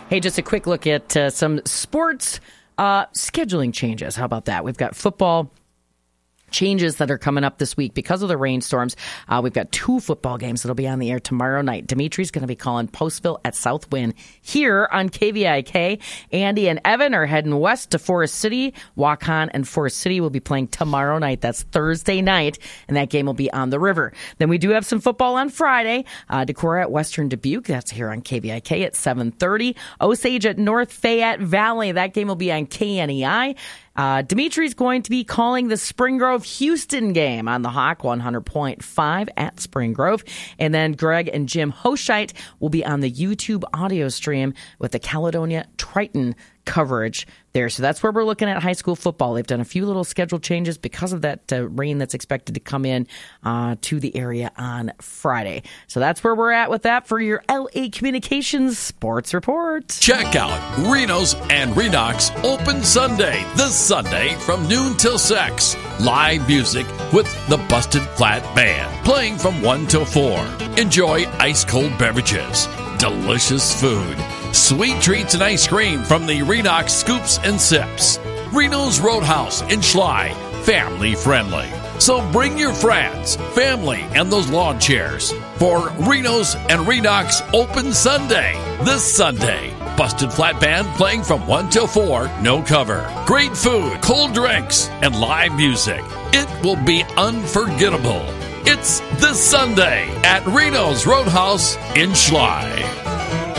Hey, just a quick look at some sports scheduling changes. How about that? We've got football changes that are coming up this week because of the rainstorms. We've got 2 football games that'll be on the air tomorrow night. Dimitri's going to be calling Postville at Southwind here on KVIK. Andy and Evan are heading west to Forest City. Waukon and Forest City will be playing tomorrow night. That's Thursday night, and that game will be on the river. Then we do have some football on Friday. Decorah at Western Dubuque. That's here on KVIK at 7:30. Osage at North Fayette Valley. That game will be on KNEI. Dimitri's going to be calling the Spring Grove Houston game on the Hawk 100.5 at Spring Grove. And then Greg and Jim Hoshite will be on the YouTube audio stream with the Caledonia Triton coverage there. So that's where we're looking at high school football. They've done a few little schedule changes because of that rain that's expected to come in to the area on Friday. So that's where we're at with that for your LA Communications Sports Report. Check out Reno's and Redux Open Sunday this Sunday from noon till 6. Live music with the Busted Flat Band playing from 1 till 4. Enjoy ice cold beverages, delicious food, sweet treats and ice cream from the Redox Scoops and Sips. Reno's Roadhouse in Schley, family friendly. So bring your friends, family, and those lawn chairs for Reno's and Redox Open Sunday this Sunday. Busted Flat Band playing from 1 till 4, no cover. Great food, cold drinks, and live music. It will be unforgettable. It's this Sunday at Reno's Roadhouse in Schley.